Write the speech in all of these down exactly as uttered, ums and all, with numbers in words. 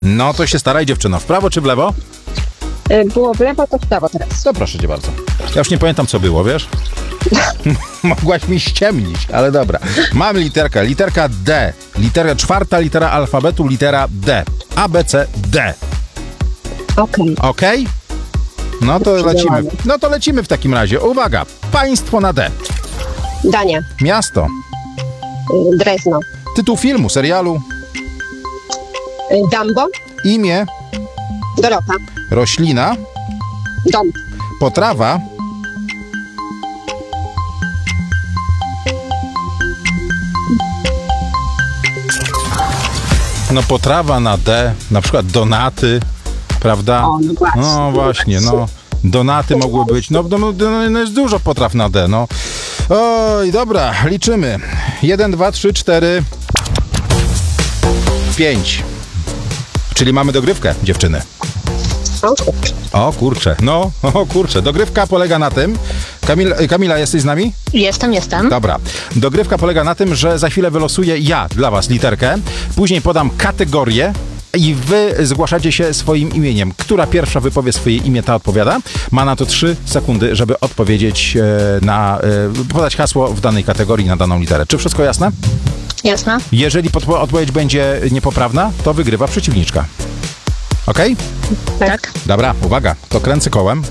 No to się staraj, dziewczyno. W prawo czy w lewo? Było w lewo, to w prawo teraz. To proszę cię bardzo. Ja już nie pamiętam, co było, wiesz? Mogłaś mi ściemnić, ale dobra. Mamy literkę. Literka D. Litera, czwarta litera alfabetu, litera D. A, B, C, D. Okej. Okej? No to lecimy. No to lecimy w takim razie. Uwaga. Państwo na D. Dania. Miasto. Drezno. Tytuł filmu, serialu. Dumbo. Imię. Dorota. Roślina. Dom. Potrawa. No potrawa na D, na przykład donaty, prawda? O, no właśnie. No właśnie, no. Donaty mogły być, no, no, no, no jest dużo potraw na D, no. Oj, dobra, liczymy. Jeden, dwa, trzy, cztery, pięć. Czyli mamy dogrywkę, dziewczyny. O kurczę. O kurczę, no, o kurczę. Dogrywka polega na tym... Kamil, Kamila, jesteś z nami? Jestem, jestem. Dobra. Dogrywka polega na tym, że za chwilę wylosuję ja dla was literkę, później podam kategorię i wy zgłaszacie się swoim imieniem. Która pierwsza wypowie swoje imię, ta odpowiada. Ma na to trzy sekundy, żeby odpowiedzieć e, na... E, podać hasło w danej kategorii na daną literę. Czy wszystko jasne? Jasne. Jeżeli podpo- odpowiedź będzie niepoprawna, to wygrywa przeciwniczka. Okej? Tak. tak. Dobra, uwaga, to kręcę kołem.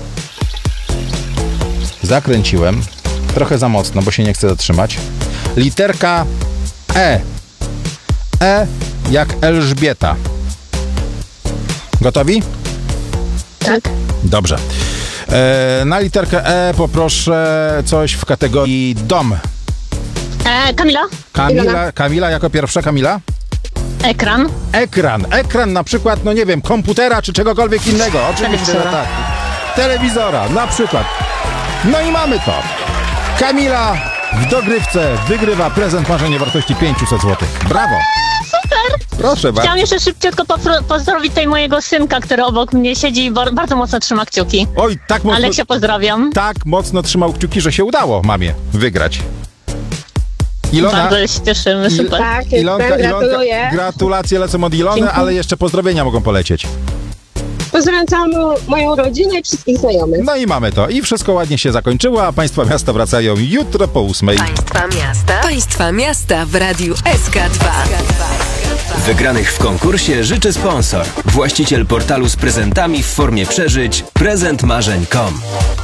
Zakręciłem. Trochę za mocno, bo się nie chcę zatrzymać. Literka E. E jak Elżbieta. Gotowi? Tak. Dobrze. E, na literkę E poproszę coś w kategorii dom. E, Kamila? Kamila, Kamila jako pierwsza. Kamila? Ekran. Ekran. Ekran na przykład, no nie wiem, komputera czy czegokolwiek innego. Oczywiście, że Telewizora. tak. Telewizora, na przykład. No i mamy to. Kamila w dogrywce wygrywa prezent marzenie wartości pięćset złotych. Brawo. Super. Proszę bardzo. Chciałam jeszcze szybciutko popro- pozdrowić tutaj mojego synka, który obok mnie siedzi i bar- bardzo mocno trzyma kciuki. Oj, tak mocno, Aleksia, pozdrawiam. tak mocno trzymał kciuki, że się udało mamie wygrać. Ilona, Bardzo się cieszymy, Il- super. Tak, jestem, gratuluję. Gratulacje lecą od Ilony, Dziękuję. ale jeszcze pozdrowienia mogą polecieć. Pozdrawiam całą moją rodzinę i wszystkich znajomych. No i mamy to. I wszystko ładnie się zakończyło, a Państwa miasta wracają jutro po ósmej. Państwa miasta. Państwa miasta w Radiu S K dwa. Wygranych w konkursie życzy sponsor. Właściciel portalu z prezentami w formie przeżyć prezent marzeń kropka com.